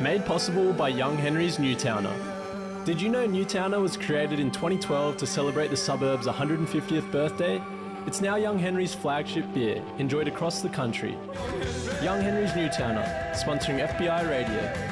Made possible by Young Henry's Newtowner. Did you know Newtowner was created in 2012 to celebrate the suburb's 150th birthday? It's now Young Henry's flagship beer, enjoyed across the country. Young Henry's Newtowner, sponsoring FBI Radio.